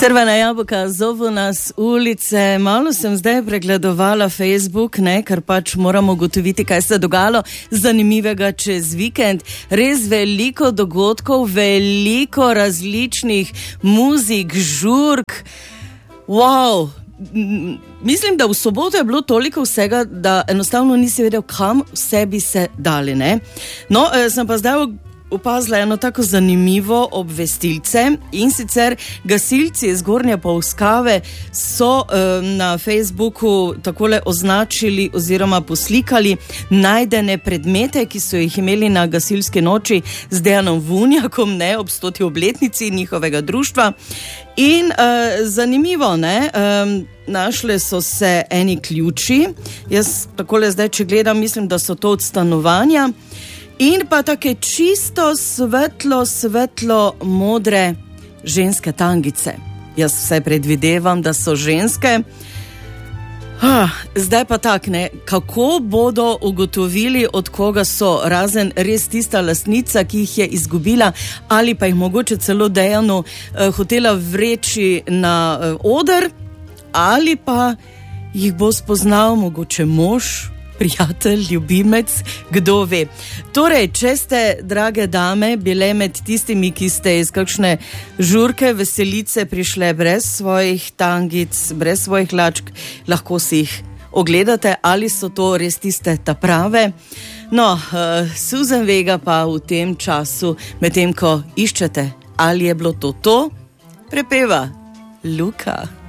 Crvena jabolka zovu nas ulice. Malo sem zdaj pregledovala Facebook, ker pač moramo ugotoviti, kaj se je dogajalo zanimivega čez vikend. Res veliko dogodkov, veliko različnih muzik, žurk. Wow! Mislim, da v soboto je bilo toliko vsega, da enostavno nisi vedel, kam vse bi se dali, ne? No, sem pa zdaj opazila eno tako zanimivo obvestilce, in sicer gasilci iz Gornje Polskave so na Facebooku takole označili oziroma poslikali najdene predmete, ki so jih imeli na gasilski noči z Dejanom Vunjakom, ob 100. obletnici njihovega društva. In zanimivo, našle so se eni ključi. Jaz takole zdaj, če gledam, mislim, da so to od stanovanja. In pa take čisto svetlo modre ženske tangice. Jaz vse predvidevam, da so ženske. Zdaj pa tak, kako bodo ugotovili, od koga so, razen res tista lastnica, ki jih je izgubila, ali pa jih mogoče celo Dejanu hotela vreči na oder, ali pa jih bo spoznal mogoče mož, prijatelj, ljubimec, kdo ve. Torej, če ste, drage dame, bile med tistimi, ki ste iz kakšne žurke, veselice prišle brez svojih tangic, brez svojih lačk, lahko si jih ogledate, ali so to res tiste ta prave. No, Susan Vega pa v tem času, medtem ko iščete, ali je bilo to, prepeva Luka.